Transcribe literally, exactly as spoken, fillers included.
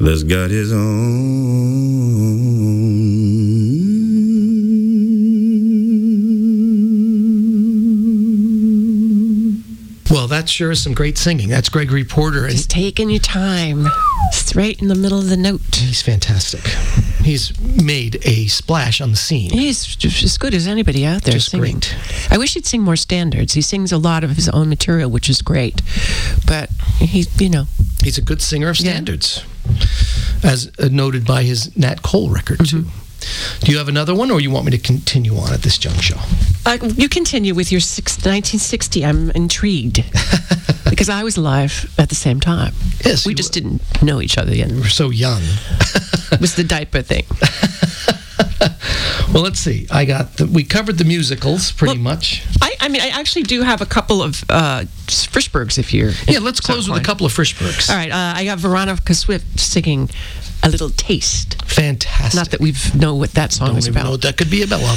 that's got his own. Well, that sure is some great singing. That's Gregory Porter. And Just taking your time. Straight in the middle of the note. he's fantastic. He's made a splash on the scene. He's just as good as anybody out there Just singing. great. I wish he'd sing more standards. He sings a lot of his own material, which is great. But he, you know. He's a good singer of Yeah. standards, as uh, noted by his Nat Cole record, too. Mm-hmm. Do you have another one, or you want me to continue on at this juncture? Uh, you continue with your six, nineteen sixty. I'm intrigued. Because I was alive at the same time. Yes, We you just were. didn't know each other yet. We were so young. It was the diaper thing. Well, let's see. I got the, we covered the musicals pretty Well, much. I, I mean, I actually do have a couple of uh, Frischbergs if you're. Yeah, let's close with a couple of Frischbergs. All right, uh, I got Veronica Swift singing A Little Taste. Fantastic. Not that we know what that song Don't is even about. know what that could be about.